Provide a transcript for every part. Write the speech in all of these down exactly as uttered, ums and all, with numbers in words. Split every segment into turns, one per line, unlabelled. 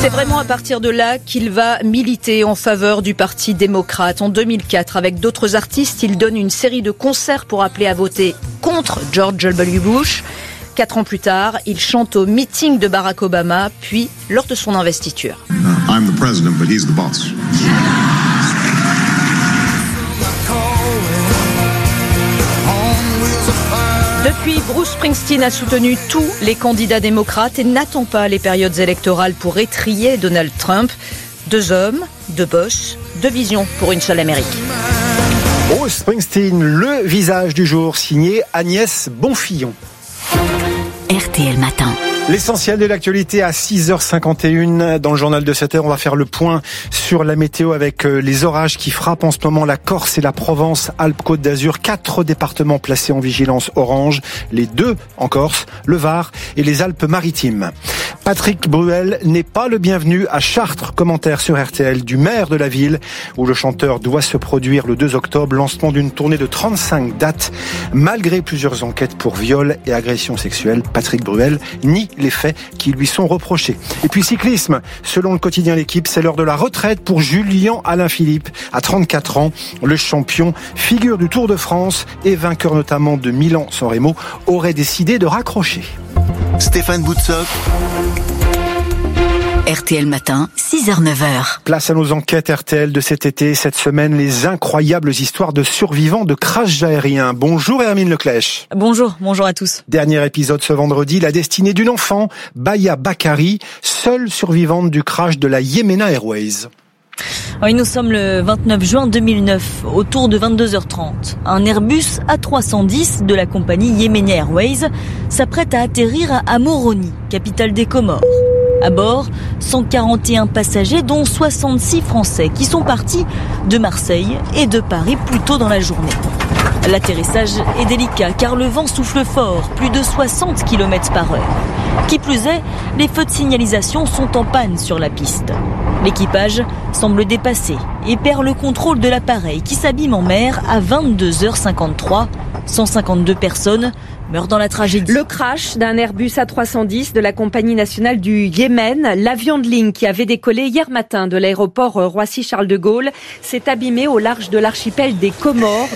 C'est vraiment à partir de là qu'il va militer en faveur du Parti démocrate. En deux mille quatre, avec d'autres artistes, il donne une série de concerts pour appeler à voter contre George W. Bush. Quatre ans plus tard, il chante au meeting de Barack Obama, puis lors de son investiture.
I'm the president, but he's the boss.
Depuis, Bruce Springsteen a soutenu tous les candidats démocrates et n'attend pas les périodes électorales pour étriller Donald Trump. Deux hommes, deux boss, deux visions pour une seule Amérique.
Bruce Springsteen, le visage du jour, signé Agnès Bonfillon.
R T L Matin.
L'essentiel de l'actualité à six heures cinquante et une dans le journal de sept heures. On va faire le point sur la météo avec les orages qui frappent en ce moment la Corse et la Provence, Alpes-Côte d'Azur. Quatre départements placés en vigilance orange. Les deux en Corse, le Var et les Alpes-Maritimes. Patrick Bruel n'est pas le bienvenu à Chartres. Commentaire sur R T L du maire de la ville où le chanteur doit se produire le deux octobre. Lancement d'une tournée de trente-cinq dates. Malgré plusieurs enquêtes pour viol et agression sexuelle, Patrick Bruel nie les faits qui lui sont reprochés. Et puis cyclisme, selon le quotidien L'Équipe, c'est l'heure de la retraite pour Julien Alaphilippe. À trente-quatre ans, le champion, figure du Tour de France et vainqueur notamment de Milan-San Remo, aurait décidé de raccrocher.
Stéphane Boutsock.
R T L Matin, six heures neuf heures.
Place à nos enquêtes R T L de cet été. Cette semaine, les incroyables histoires de survivants de crash aériens. Bonjour Hermine Leclèche.
Bonjour, bonjour à tous.
Dernier épisode ce vendredi, la destinée d'une enfant, Baya Bakari, seule survivante du crash de la Yemena Airways.
Oui, nous sommes le vingt-neuf juin deux mille neuf, autour de vingt-deux heures trente. Un Airbus A trois cent dix de la compagnie Yemena Airways s'apprête à atterrir à Moroni, capitale des Comores. À bord, cent quarante et un passagers, dont soixante-six Français, qui sont partis de Marseille et de Paris plus tôt dans la journée. L'atterrissage est délicat car le vent souffle fort, plus de soixante kilomètres par heure. Qui plus est, les feux de signalisation sont en panne sur la piste. L'équipage semble dépassé et perd le contrôle de l'appareil qui s'abîme en mer à vingt-deux heures cinquante-trois. cent cinquante-deux personnes meurent dans la tragédie.
Le crash d'un Airbus A trois cent dix de la compagnie nationale du Yémen, l'avion de ligne qui avait décollé hier matin de l'aéroport Roissy-Charles de Gaulle, s'est abîmé au large de l'archipel des Comores.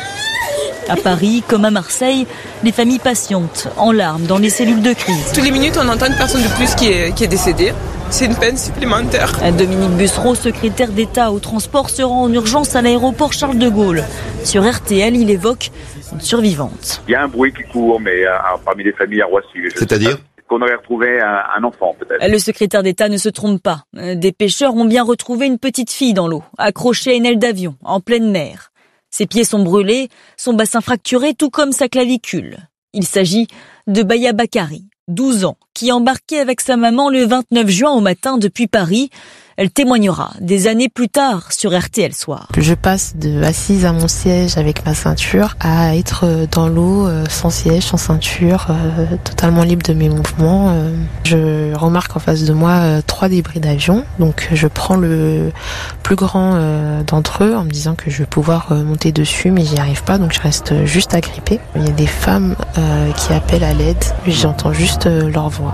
À Paris, comme à Marseille, les familles patientent, en larmes, dans les cellules de crise.
Toutes les minutes, on entend une personne de plus qui est, qui est décédée. C'est une peine supplémentaire.
Dominique Bussereau, secrétaire d'État au transport, se rend en urgence à l'aéroport Charles de Gaulle. Sur R T L, il évoque une survivante.
Il y a un bruit qui court, mais euh, parmi les familles à Roissy.
C'est-à-dire ?
Qu'on aurait retrouvé un, un enfant, peut-être.
Le secrétaire d'État ne se trompe pas. Des pêcheurs ont bien retrouvé une petite fille dans l'eau, accrochée à une aile d'avion, en pleine mer. Ses pieds sont brûlés, son bassin fracturé, tout comme sa clavicule. Il s'agit de Baya Bakari, douze ans, qui embarquait avec sa maman le vingt-neuf juin au matin depuis Paris. Elle témoignera des années plus tard sur R T L Soir.
Je passe de assise à mon siège avec ma ceinture à être dans l'eau sans siège, sans ceinture, euh, totalement libre de mes mouvements. Euh, je remarque en face de moi euh, trois débris d'avion. Donc je prends le plus grand euh, d'entre eux en me disant que je vais pouvoir euh, monter dessus, mais j'y arrive pas, donc je reste juste agrippée. Il y a des femmes euh, qui appellent à l'aide, j'entends juste euh, leur voix.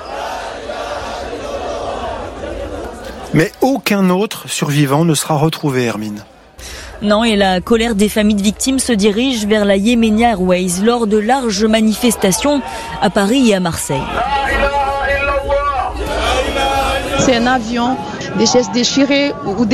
Mais aucun autre survivant ne sera retrouvé, Hermine.
Non, et la colère des familles de victimes se dirige vers la Yemena Airways lors de larges manifestations à Paris et à Marseille.
C'est un avion, des chaises déchirées ou